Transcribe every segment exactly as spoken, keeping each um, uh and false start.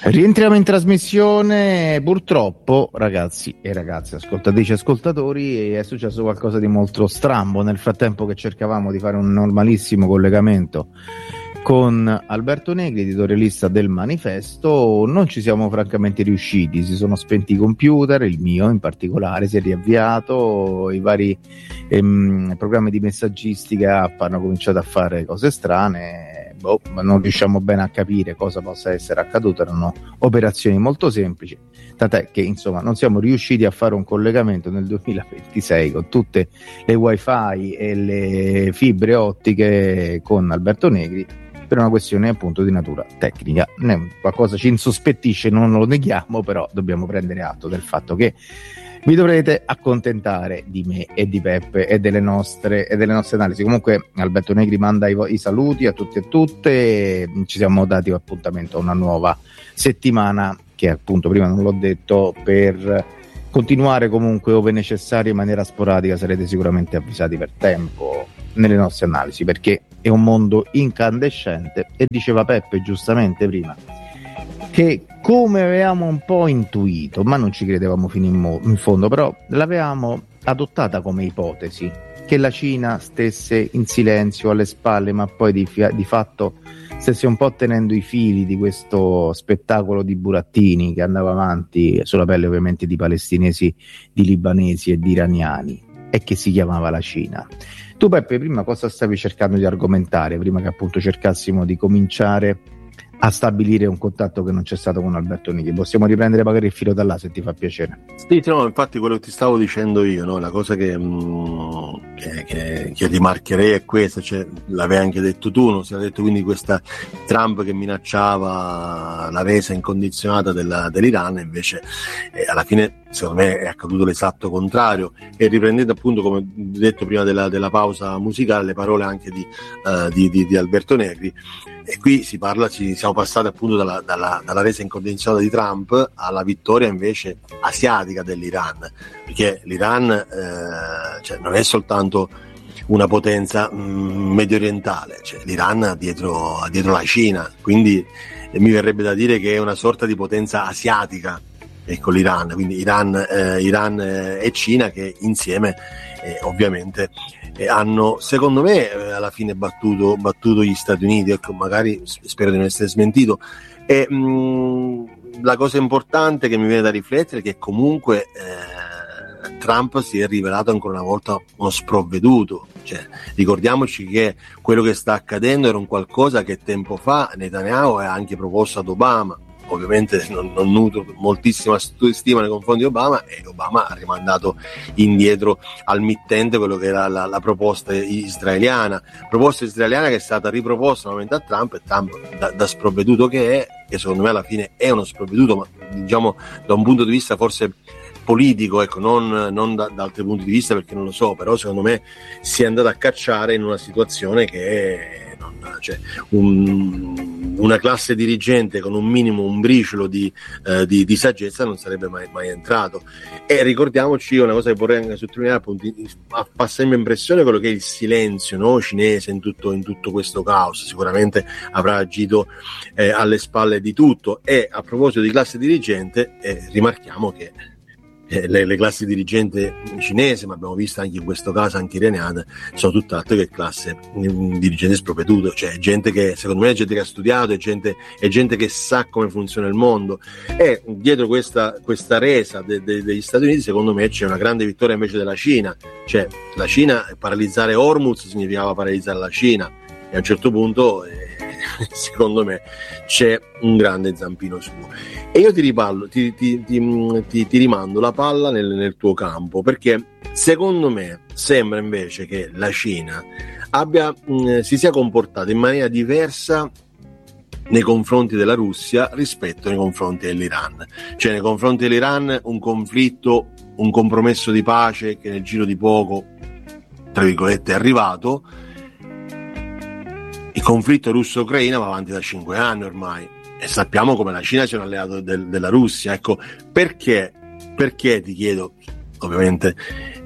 Rientriamo in trasmissione. Purtroppo, ragazzi e ragazze, ascoltatrici e ascoltatori, è successo qualcosa di molto strambo. Nel frattempo che cercavamo di fare un normalissimo collegamento con Alberto Negri, editorialista del Manifesto, non ci siamo francamente riusciti. Si sono spenti i computer, il mio in particolare si è riavviato, i vari ehm, programmi di messaggistica app hanno cominciato a fare cose strane. Boh, ma non riusciamo bene a capire cosa possa essere accaduto. Erano operazioni molto semplici, tant'è che insomma non siamo riusciti a fare un collegamento nel duemilaventisei con tutte le wifi e le fibre ottiche con Alberto Negri, per una questione appunto di natura tecnica. Qualcosa ci insospettisce, non lo neghiamo, però dobbiamo prendere atto del fatto che vi dovrete accontentare di me e di Peppe e delle nostre, e delle nostre analisi. Comunque Alberto Negri manda i, i saluti a tutti e tutte, e ci siamo dati appuntamento a una nuova settimana che appunto prima non l'ho detto, per continuare comunque ove necessario in maniera sporadica. Sarete sicuramente avvisati per tempo nelle nostre analisi, perché è un mondo incandescente. E diceva Peppe giustamente prima che, come avevamo un po' intuito, ma non ci credevamo fino in, mo- in fondo, però l'avevamo adottata come ipotesi, che la Cina stesse in silenzio alle spalle, ma poi di, fi- di fatto stesse un po' tenendo i fili di questo spettacolo di burattini che andava avanti sulla pelle ovviamente di palestinesi, di libanesi e di iraniani, e che si chiamava la Cina. Tu Peppe prima cosa stavi cercando di argomentare, prima che appunto cercassimo di cominciare a stabilire un contatto che non c'è stato con Alberto Negri? Possiamo riprendere magari il filo da là, se ti fa piacere. Sì, no, infatti quello che ti stavo dicendo io, no? La cosa che, mh, che, che, che rimarcherei è questa, cioè, l'avevi anche detto tu, non si era detto, quindi questa Trump che minacciava la resa incondizionata della, dell'Iran, invece eh, alla fine secondo me è accaduto l'esatto contrario. E riprendendo appunto, come detto prima della, della pausa musicale, le parole anche di, uh, di, di, di Alberto Negri, e qui si parla, ci siamo passati appunto dalla, dalla, dalla resa incondizionata di Trump alla vittoria invece asiatica dell'Iran, perché l'Iran eh, cioè, non è soltanto una potenza mh, medio orientale, cioè, l'Iran ha dietro, ha dietro la Cina, quindi eh, mi verrebbe da dire che è una sorta di potenza asiatica, ecco, l'Iran, quindi Iran, eh, Iran eh, e Cina che insieme eh, ovviamente eh, hanno, secondo me, eh, alla fine battuto, battuto gli Stati Uniti. Ecco, magari spero di non essere smentito. E mh, la cosa importante che mi viene da riflettere è che comunque eh, Trump si è rivelato ancora una volta uno sprovveduto. Cioè, ricordiamoci che quello che sta accadendo era un qualcosa che tempo fa Netanyahu ha anche proposto ad Obama. Ovviamente non, non nutro moltissima stima nei confronti di Obama, e Obama ha rimandato indietro al mittente quello che era la, la proposta israeliana, proposta israeliana che è stata riproposta nuovamente a Trump, e Trump da, da sprovveduto che è, che secondo me alla fine è uno sprovveduto, ma diciamo da un punto di vista forse politico, ecco, non, non da, da altri punti di vista, perché non lo so, però secondo me si è andato a cacciare in una situazione che è cioè un, una classe dirigente con un minimo, un briciolo di, eh, di, di saggezza non sarebbe mai, mai entrato. E ricordiamoci una cosa che vorrei anche sottolineare, appunto, fa sempre impressione quello che è il silenzio, no, cinese in tutto, in tutto questo caos. Sicuramente avrà agito eh, alle spalle di tutto. E a proposito di classe dirigente, eh, rimarchiamo che Le, le classi dirigenti cinese, ma abbiamo visto anche in questo caso anche iraniana, sono tutt'altro che classe dirigente sprovveduto, cioè gente che secondo me è gente che ha studiato, è gente, è gente che sa come funziona il mondo. E dietro questa, questa resa de, de, degli Stati Uniti secondo me c'è una grande vittoria invece della Cina. Cioè la Cina, paralizzare Hormuz significava paralizzare la Cina, e a un certo punto eh, secondo me c'è un grande zampino suo. E io ti ripallo, ti, ti, ti, ti, ti rimando la palla nel, nel tuo campo, perché secondo me sembra invece che la Cina abbia, mh, si sia comportata in maniera diversa nei confronti della Russia rispetto nei confronti dell'Iran. Cioè nei confronti dell'Iran un conflitto, un compromesso di pace che nel giro di poco, tra virgolette, è arrivato. Il conflitto russo-ucraina va avanti da cinque anni ormai, e sappiamo come la Cina sia un alleato del, della Russia. Ecco, perché, perché ti chiedo, ovviamente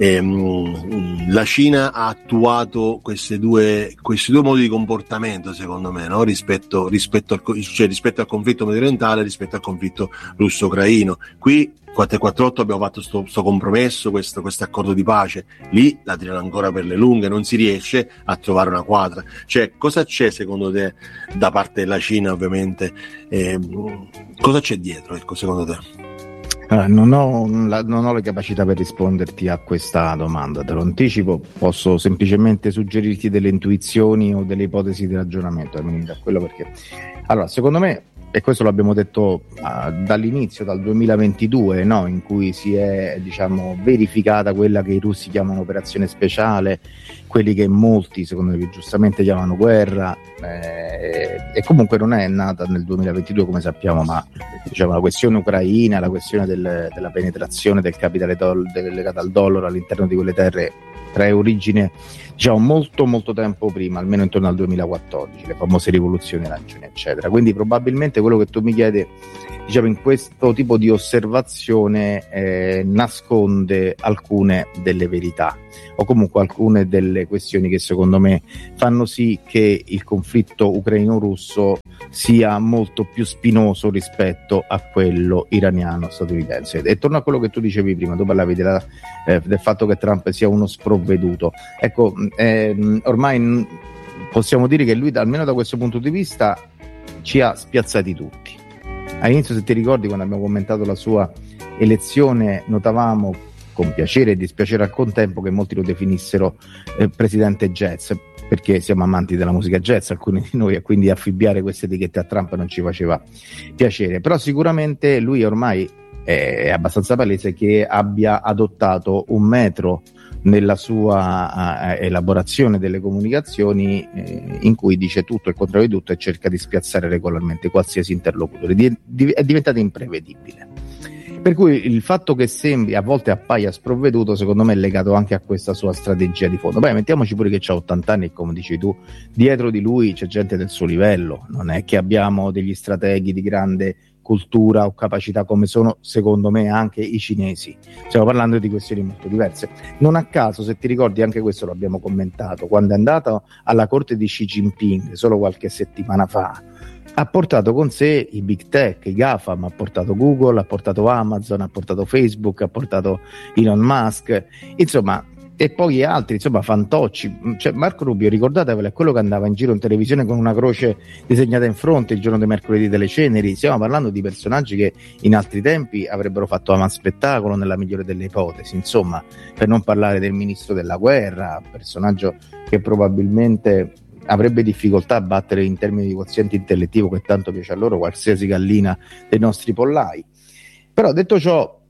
ehm, la Cina ha attuato queste due, questi due modi di comportamento, secondo me, no? rispetto, rispetto, al, cioè, rispetto al conflitto mediorientale, rispetto al conflitto russo-ucraino. Qui quattrocentoquarantotto abbiamo fatto questo compromesso, questo accordo di pace, lì la tirano ancora per le lunghe, non si riesce a trovare una quadra. Cioè, cosa c'è secondo te da parte della Cina, ovviamente? Eh, cosa c'è dietro, ecco, secondo te? Allora, non ho, la, non ho le capacità per risponderti a questa domanda, te lo anticipo, posso semplicemente suggerirti delle intuizioni o delle ipotesi di ragionamento, da quello perché. Allora, secondo me, e questo l'abbiamo detto uh, dall'inizio, dal duemilaventidue, no? In cui si è, diciamo, verificata quella che i russi chiamano operazione speciale, quelli che molti, secondo me, giustamente chiamano guerra, eh, e comunque non è nata nel duemilaventidue, come sappiamo, ma diciamo, la questione ucraina, la questione del, della penetrazione del capitale doll- legato al dollaro all'interno di quelle terre trae origine, diciamo, molto molto tempo prima, almeno intorno al duemilaquattordici, le famose rivoluzioni arancioni, eccetera. Quindi probabilmente quello che tu mi chiedi, diciamo, in questo tipo di osservazione eh, nasconde alcune delle verità, o comunque alcune delle questioni che secondo me fanno sì che il conflitto ucraino-russo sia molto più spinoso rispetto a quello iraniano-statunitense. E torno a quello che tu dicevi prima, tu parlavi della, eh, del fatto che Trump sia uno sprovveduto. Ecco, ehm, ormai possiamo dire che lui, almeno da questo punto di vista, ci ha spiazzati tutti. All'inizio, se ti ricordi, quando abbiamo commentato la sua elezione, notavamo con piacere e dispiacere al contempo che molti lo definissero eh, presidente jazz, perché siamo amanti della musica jazz, alcuni di noi, e quindi affibbiare queste etichette a Trump non ci faceva piacere. Però sicuramente lui ormai è abbastanza palese che abbia adottato un metro nella sua uh, elaborazione delle comunicazioni eh, in cui dice tutto e il contrario di tutto e cerca di spiazzare regolarmente qualsiasi interlocutore. Di, di, è diventato imprevedibile. Per cui il fatto che sembri a volte appaia sprovveduto, secondo me è legato anche a questa sua strategia di fondo. Beh, mettiamoci pure che c'ha ottanta anni e, come dici tu, dietro di lui c'è gente del suo livello, non è che abbiamo degli strateghi di grande cultura o capacità come sono, secondo me, anche i cinesi. Stiamo parlando di questioni molto diverse. Non a caso, se ti ricordi, anche questo lo abbiamo commentato, quando è andato alla corte di Xi Jinping solo qualche settimana fa, ha portato con sé i big tech, i GAFAM, ha portato Google, ha portato Amazon, ha portato Facebook, ha portato Elon Musk, insomma, e poi altri, insomma, fantocci. Cioè, Marco Rubio, ricordatevelo, è quello che andava in giro in televisione con una croce disegnata in fronte il giorno di mercoledì delle ceneri. Stiamo parlando di personaggi che in altri tempi avrebbero fatto avanspettacolo nella migliore delle ipotesi, insomma, per non parlare del ministro della guerra, personaggio che probabilmente avrebbe difficoltà a battere in termini di quoziente intellettivo, che tanto piace a loro, qualsiasi gallina dei nostri pollai. Però, detto ciò,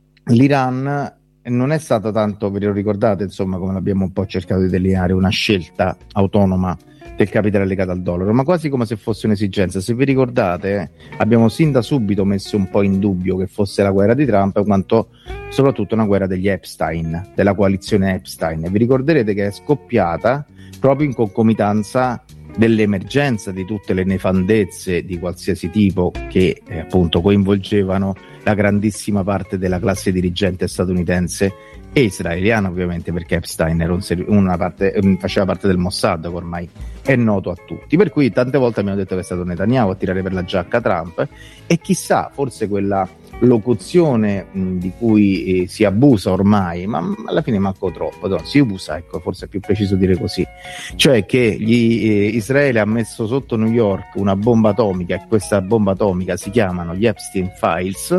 l'Iran non è stata tanto, ve lo ricordate, insomma, come l'abbiamo un po' cercato di delineare, una scelta autonoma del capitale legato al dollaro, ma quasi come se fosse un'esigenza. Se vi ricordate, eh, abbiamo sin da subito messo un po' in dubbio che fosse la guerra di Trump, quanto soprattutto una guerra degli Epstein, della coalizione Epstein. E vi ricorderete che è scoppiata proprio in concomitanza dell'emergenza di tutte le nefandezze di qualsiasi tipo che eh, appunto coinvolgevano la grandissima parte della classe dirigente statunitense e israeliana, ovviamente, perché Epstein era un ser- una parte, faceva parte del Mossad, che ormai è noto a tutti. Per cui tante volte abbiamo detto che è stato Netanyahu a tirare per la giacca Trump, e chissà, forse quella locuzione mh, di cui eh, si abusa ormai, ma alla fine manco troppo, no, si usa, ecco, forse è più preciso dire così, cioè che gli, eh, Israele ha messo sotto New York una bomba atomica, e questa bomba atomica si chiamano gli Epstein Files,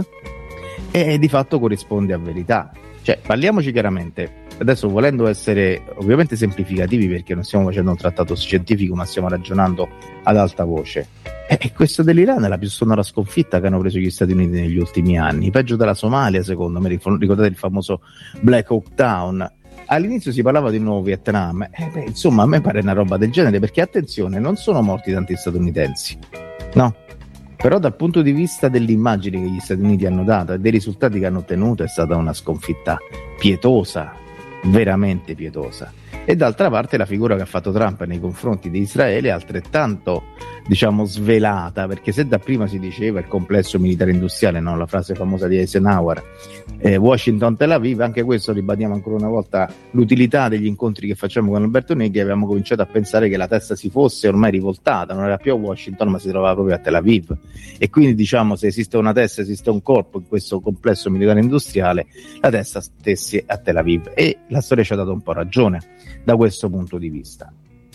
e di fatto corrisponde a verità. Cioè, parliamoci chiaramente, adesso, volendo essere ovviamente semplificativi, perché non stiamo facendo un trattato scientifico ma stiamo ragionando ad alta voce, e questo dell'Iran è la più sonora sconfitta che hanno preso gli Stati Uniti negli ultimi anni, peggio della Somalia, secondo me. Ricordate il famoso Black Hawk Down? All'inizio si parlava di un nuovo Vietnam, eh, beh, insomma, a me pare una roba del genere, perché attenzione, non sono morti tanti statunitensi, no, però dal punto di vista dell'immagine che gli Stati Uniti hanno dato e dei risultati che hanno ottenuto è stata una sconfitta pietosa, veramente pietosa. E d'altra parte la figura che ha fatto Trump nei confronti di Israele è altrettanto diciamo svelata, perché se da prima si diceva il complesso militare industriale, no? La frase famosa di Eisenhower, eh, Washington Tel Aviv, anche questo ribadiamo ancora una volta l'utilità degli incontri che facciamo con Alberto Negri. Avevamo cominciato a pensare che la testa si fosse ormai rivoltata, non era più a Washington ma si trovava proprio a Tel Aviv, e quindi diciamo se esiste una testa, esiste un corpo in questo complesso militare industriale, la testa stesse a Tel Aviv, e la storia ci ha dato un po' ragione da questo punto di vista.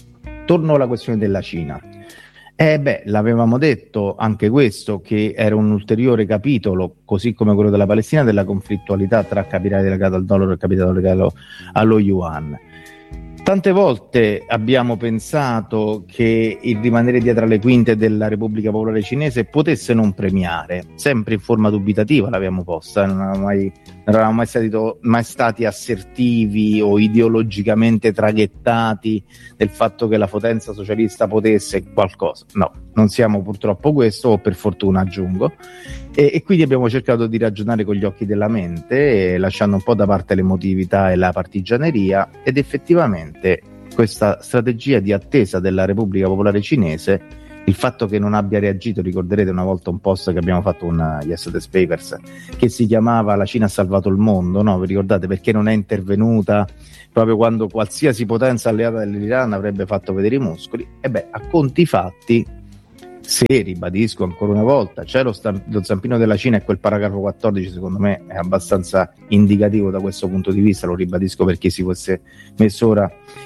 Torno alla questione della Cina. Eh beh, l'avevamo detto anche questo, che era un ulteriore capitolo, così come quello della Palestina, della conflittualità tra capitale legato al dollaro e capitale legato allo yuan. Tante volte abbiamo pensato che il rimanere dietro le quinte della Repubblica Popolare Cinese potesse non premiare, sempre in forma dubitativa l'abbiamo posta, non eravamo mai, non eravamo mai stati, mai stati assertivi o ideologicamente traghettati del fatto che la potenza socialista potesse qualcosa. No, non siamo purtroppo questo, o per fortuna aggiungo, e, e quindi abbiamo cercato di ragionare con gli occhi della mente, eh, lasciando un po' da parte l'emotività e la partigianeria, ed effettivamente questa strategia di attesa della Repubblica Popolare Cinese, il fatto che non abbia reagito, ricorderete una volta un post che abbiamo fatto con gli Yesterday's Papers che si chiamava "La Cina ha salvato il mondo", no? Vi ricordate? Perché non è intervenuta proprio quando qualsiasi potenza alleata dell'Iran avrebbe fatto vedere i muscoli? E beh, a conti fatti, se, ribadisco ancora una volta, c'è lo, stamp- lo zampino della Cina, e quel paragrafo quattordici secondo me è abbastanza indicativo da questo punto di vista, lo ribadisco per chi si fosse messo ora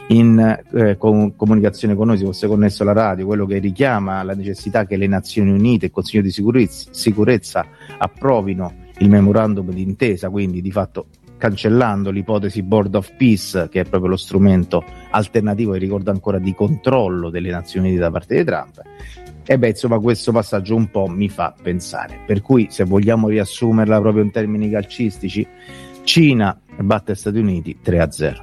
in eh, com- comunicazione con noi, si fosse connesso alla radio, quello che richiama la necessità che le Nazioni Unite e il Consiglio di sicurezza, sicurezza approvino il memorandum di intesa, quindi di fatto cancellando l'ipotesi Board of Peace, che è proprio lo strumento alternativo, e ricordo ancora, di controllo delle Nazioni Unite da parte di Trump. E beh, insomma, questo passaggio un po' mi fa pensare. Per cui, se vogliamo riassumerla proprio in termini calcistici, Cina batte Stati Uniti tre a zero.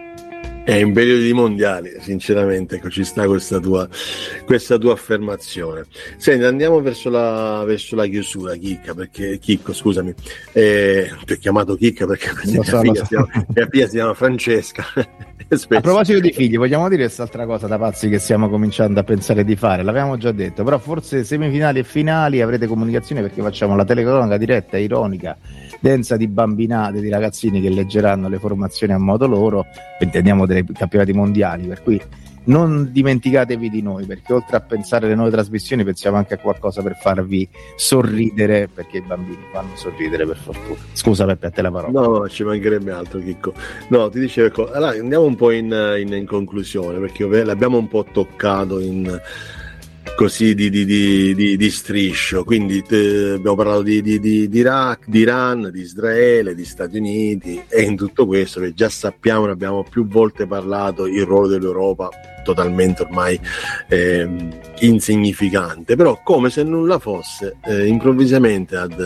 È in periodi di mondiali, sinceramente, ecco, ci sta questa tua, questa tua affermazione. Senti, andiamo verso la, verso la chiusura, Chicca, perché Chicco, scusami, eh, ti ho chiamato Chicca perché mia, so, figlia so. si chiama, mia figlia si chiama Francesca. A proposito di figli, vogliamo dire quest'altra cosa da pazzi che stiamo cominciando a pensare di fare? L'avevamo già detto, però forse semifinali e finali avrete comunicazione, perché facciamo la telecronaca diretta, ironica, densa di bambinate, di ragazzini che leggeranno le formazioni a modo loro, intendiamo dei campionati mondiali, per cui non dimenticatevi di noi, perché oltre a pensare alle nuove trasmissioni pensiamo anche a qualcosa per farvi sorridere, perché i bambini fanno sorridere, per fortuna. Scusa Peppe, a te la parola. No, ci mancherebbe altro, Chicco. No, ti dicevo, ecco, allora andiamo un po' in, in, in conclusione, perché l'abbiamo un po' toccato in così di, di, di, di, di striscio, quindi eh, abbiamo parlato di, di, di, di Iraq, di Iran, di Israele, di Stati Uniti, e in tutto questo, che già sappiamo, ne abbiamo più volte parlato, il ruolo dell'Europa totalmente ormai eh, insignificante, però come se nulla fosse, eh, improvvisamente ad,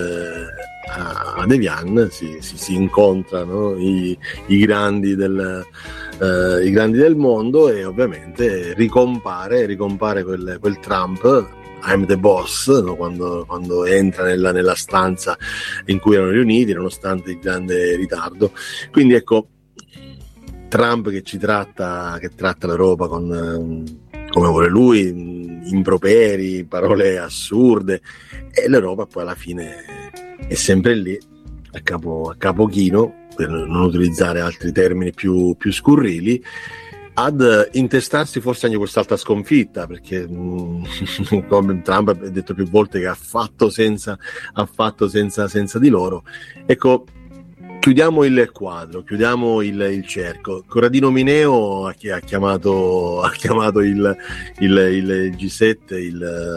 eh, ad Evian si, si, si incontrano i, i grandi del Uh, i grandi del mondo, e ovviamente ricompare ricompare quel, quel Trump, I'm the boss, no? quando, quando entra nella, nella stanza in cui erano riuniti nonostante il grande ritardo. Quindi ecco, Trump che ci tratta che tratta l'Europa con come vuole lui, improperi, parole assurde, e l'Europa poi alla fine è sempre lì a capo, a capo chino, per non utilizzare altri termini più, più scurrili, ad intestarsi forse anche quest'altra sconfitta, perché mh, come Trump ha detto più volte che ha fatto senza, ha fatto senza, senza di loro. Ecco, chiudiamo il quadro, chiudiamo il, il cerco. Corradino Mineo ha, ha chiamato, ha chiamato il, il, il G sette, il,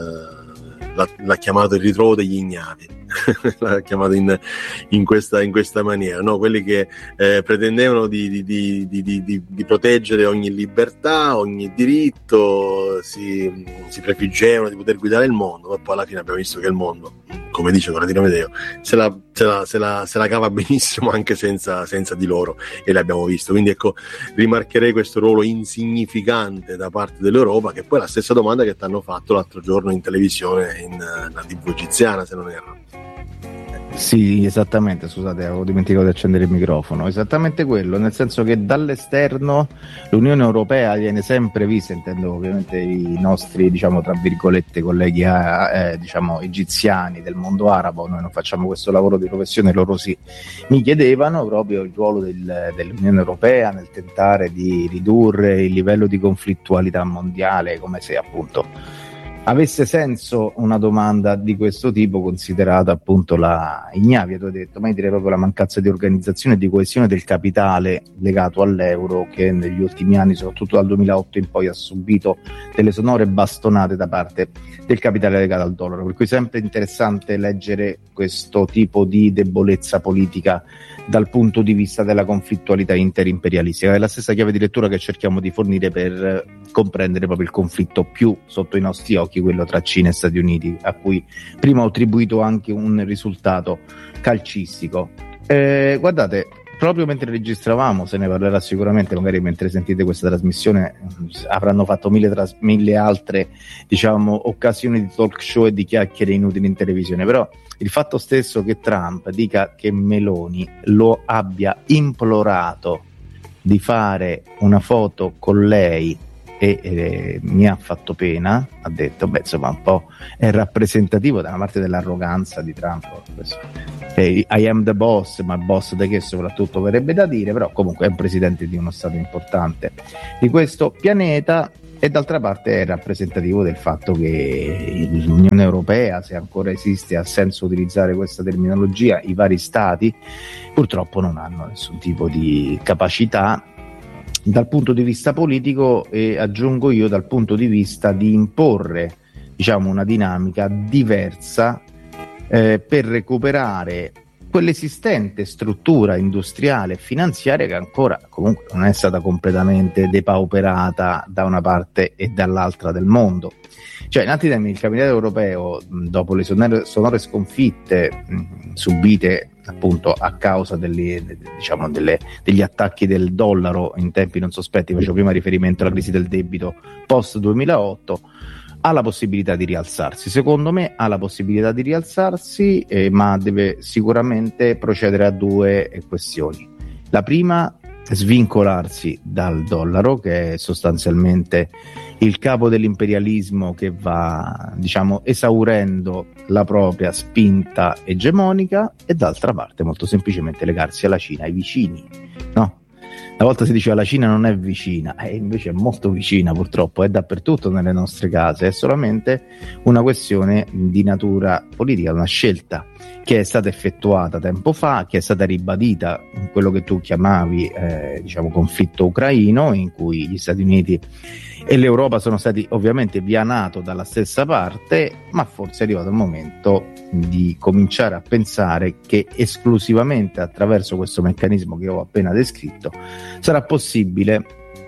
l'ha, l'ha chiamato il ritrovo degli ignavi. L'ha chiamato in, in, questa, in questa maniera, no? Quelli che eh, pretendevano di, di, di, di, di, di proteggere ogni libertà, ogni diritto, si, si prefiggevano di poter guidare il mondo, ma poi alla fine abbiamo visto che il mondo, come dice Corradino Medeo, se la, se la, se la, se la cava benissimo anche senza, senza di loro, e l'abbiamo visto. Quindi ecco, rimarcherei questo ruolo insignificante da parte dell'Europa, che poi è la stessa domanda che ti hanno fatto l'altro giorno in televisione, in uh, la tivù egiziana, se non erro. Sì, esattamente, scusate, avevo dimenticato di accendere il microfono. Esattamente quello, nel senso che dall'esterno l'Unione Europea viene sempre vista, intendo ovviamente i nostri, diciamo, tra virgolette, colleghi eh, diciamo, egiziani del mondo arabo. Noi non facciamo questo lavoro di professione, loro sì. Mi chiedevano proprio il ruolo del, dell'Unione Europea nel tentare di ridurre il livello di conflittualità mondiale, come se appunto avesse senso una domanda di questo tipo, considerata appunto la ignavia, tu hai detto, ma io direi proprio la mancanza di organizzazione e di coesione del capitale legato all'euro, che negli ultimi anni, soprattutto dal duemilaotto in poi, ha subito delle sonore bastonate da parte del capitale legato al dollaro, per cui è sempre interessante leggere questo tipo di debolezza politica dal punto di vista della conflittualità interimperialistica. È la stessa chiave di lettura che cerchiamo di fornire per comprendere proprio il conflitto più sotto i nostri occhi, quello tra Cina e Stati Uniti, a cui prima ho attribuito anche un risultato calcistico. Eh, guardate, proprio mentre registravamo, se ne parlerà sicuramente, magari mentre sentite questa trasmissione avranno fatto mille, tras- mille altre, diciamo, occasioni di talk show e di chiacchiere inutili in televisione, però il fatto stesso che Trump dica che Meloni lo abbia implorato di fare una foto con lei e eh, mi ha fatto pena, ha detto, beh, insomma, un po' è rappresentativo da una parte dell'arroganza di Trump. Eh, I am the boss, ma boss da che soprattutto verrebbe da dire, però comunque è un presidente di uno stato importante di questo pianeta. E d'altra parte è rappresentativo del fatto che l'Unione Europea, se ancora esiste, ha senso utilizzare questa terminologia, i vari stati purtroppo non hanno nessun tipo di capacità dal punto di vista politico, e aggiungo io dal punto di vista di imporre, diciamo, una dinamica diversa eh, per recuperare quell'esistente struttura industriale e finanziaria che ancora comunque non è stata completamente depauperata da una parte e dall'altra del mondo. Cioè, in altri termini, il capitale europeo, dopo le sonore, sonore sconfitte mh, subite appunto a causa delle, diciamo, delle, degli attacchi del dollaro in tempi non sospetti, facevo prima riferimento alla crisi del debito post duemilaotto, ha la possibilità di rialzarsi. Secondo me ha la possibilità di rialzarsi, eh, ma deve sicuramente procedere a due eh, questioni. La prima è svincolarsi dal dollaro, che è sostanzialmente il capo dell'imperialismo che va, diciamo, esaurendo la propria spinta egemonica, e d'altra parte molto semplicemente legarsi alla Cina, ai vicini, no? Una volta si diceva la Cina non è vicina, e eh, invece è molto vicina, purtroppo è dappertutto nelle nostre case, è solamente una questione di natura politica, una scelta che è stata effettuata tempo fa, che è stata ribadita in quello che tu chiamavi eh, diciamo conflitto ucraino, in cui gli Stati Uniti e l'Europa sono stati ovviamente via NATO dalla stessa parte, ma forse è arrivato il momento di cominciare a pensare che esclusivamente attraverso questo meccanismo che ho appena descritto sarà possibile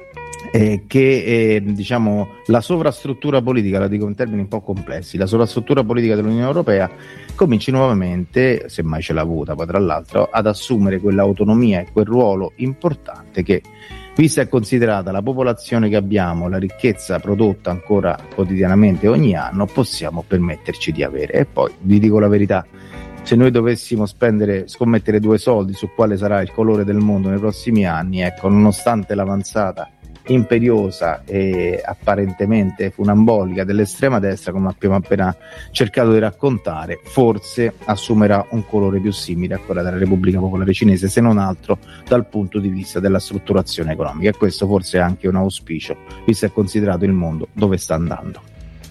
eh, che eh, diciamo la sovrastruttura politica, la dico in termini un po' complessi, la sovrastruttura politica dell'Unione Europea cominci nuovamente, semmai ce l'ha avuta poi tra l'altro, ad assumere quell'autonomia e quel ruolo importante che, vista e considerata la popolazione che abbiamo, la ricchezza prodotta ancora quotidianamente ogni anno, possiamo permetterci di avere. E poi vi dico la verità, se noi dovessimo spendere, scommettere due soldi su quale sarà il colore del mondo nei prossimi anni, ecco, nonostante l'avanzata imperiosa e apparentemente funambolica dell'estrema destra, come abbiamo appena cercato di raccontare, forse assumerà un colore più simile a quella della Repubblica Popolare Cinese, se non altro dal punto di vista della strutturazione economica, e questo forse è anche un auspicio, visto e considerato il mondo dove sta andando.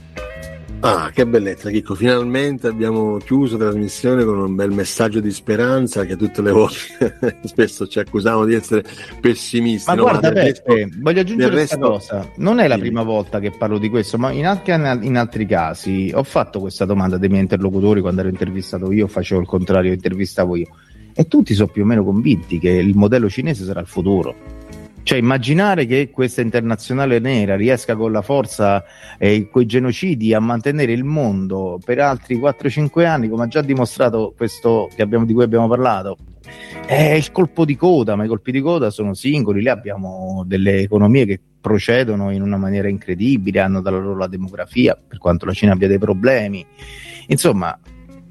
Ah, che bellezza, Chicco, finalmente abbiamo chiuso la trasmissione con un bel messaggio di speranza, che tutte le volte spesso ci accusavano di essere pessimisti. Ma no? guarda, ma Peppe, resto, voglio aggiungere questa resto... cosa, non è la sì. prima volta che parlo di questo, ma in, anche in altri casi ho fatto questa domanda dei miei interlocutori quando ero intervistato io, facevo il contrario, intervistavo io, e tutti sono più o meno convinti che il modello cinese sarà il futuro. Cioè, immaginare che questa internazionale nera riesca con la forza e coi genocidi a mantenere il mondo per altri quattro cinque anni, come ha già dimostrato questo che abbiamo, di cui abbiamo parlato, è il colpo di coda, ma i colpi di coda sono singoli. Lì abbiamo delle economie che procedono in una maniera incredibile, hanno dalla loro la demografia, per quanto la Cina abbia dei problemi. Insomma,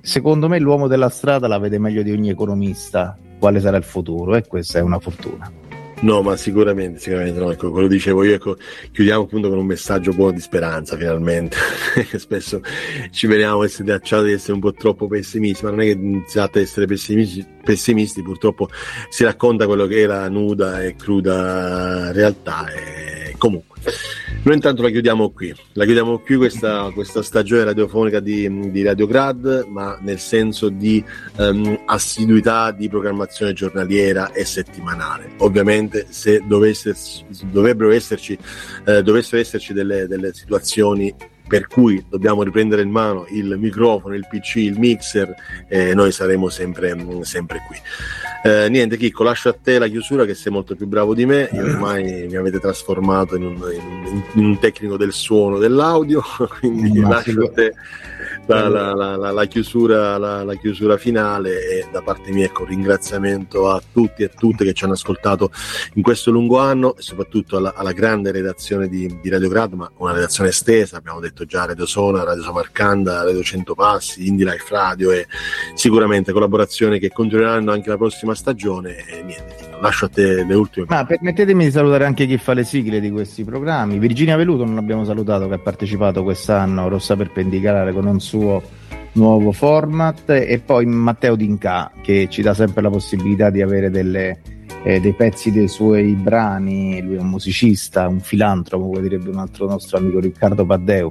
secondo me l'uomo della strada la vede meglio di ogni economista quale sarà il futuro, e questa è una fortuna. No, ma sicuramente, sicuramente no, ecco, quello dicevo io, ecco, chiudiamo appunto con un messaggio buono di speranza finalmente, spesso ci veniamo essere tacciati di essere un po' troppo pessimisti, ma non è che si tratta di essere pessimisti, pessimisti, purtroppo si racconta quello che è la nuda e cruda realtà, e comunque noi intanto la chiudiamo qui, la chiudiamo qui questa, questa stagione radiofonica di, di Radiograd, ma nel senso di um, assiduità di programmazione giornaliera e settimanale. Ovviamente se dovesse, dovrebbero esserci, eh, dovessero esserci delle, delle situazioni per cui dobbiamo riprendere in mano il microfono, il P C, il mixer, eh, noi saremo sempre, sempre qui. Eh, niente Chicco, lascio a te la chiusura, che sei molto più bravo di me, io ormai mi avete trasformato in un, in, in un tecnico del suono, dell'audio, quindi Ma lascio a te la, la, la, la, la, chiusura, la, la chiusura finale, e da parte mia ecco, un ringraziamento a tutti e tutte che ci hanno ascoltato in questo lungo anno, e soprattutto alla, alla grande redazione di, di Radiograd, ma una redazione estesa, abbiamo detto già Radio Sona, Radio Samarcanda, Radio Cento Passi, Indie Life Radio, e sicuramente collaborazioni che continueranno anche la prossima stagione. E niente, lascio a te le ultime. Ma permettetemi di salutare anche chi fa le sigle di questi programmi. Virginia Veluto non abbiamo salutato, che ha partecipato quest'anno, Rossa Perpendicolare, con un suo nuovo format, e poi Matteo D'Inca, che ci dà sempre la possibilità di avere delle Eh, dei pezzi dei suoi brani. Lui è un musicista, un filantropo, come direbbe un altro nostro amico Riccardo Paddeu,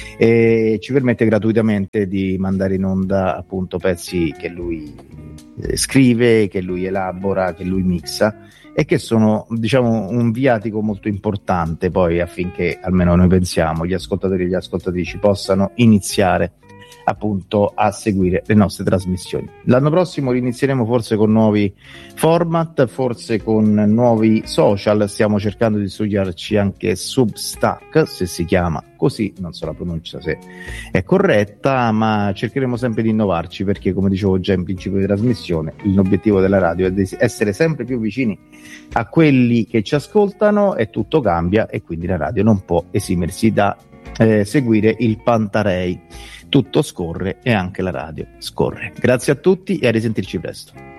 e ci permette gratuitamente di mandare in onda appunto pezzi che lui eh, scrive, che lui elabora, che lui mixa, e che sono, diciamo, un viatico molto importante poi affinché, almeno noi pensiamo, gli ascoltatori e gli ascoltatrici possano iniziare appunto a seguire le nostre trasmissioni. L'anno prossimo inizieremo forse con nuovi format, forse con nuovi social, stiamo cercando di studiarci anche Substack, se si chiama così, non so la pronuncia se è corretta, ma cercheremo sempre di innovarci, perché come dicevo già in principio di trasmissione, l'obiettivo della radio è di essere sempre più vicini a quelli che ci ascoltano, e tutto cambia, e quindi la radio non può esimersi da eh, seguire il Pantarei. Tutto scorre e anche la radio scorre. Grazie a tutti e a risentirci presto.